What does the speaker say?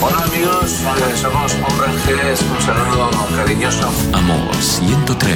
Hola amigos, somos Hombre Ángeles, un saludo cariñoso. Amor 103.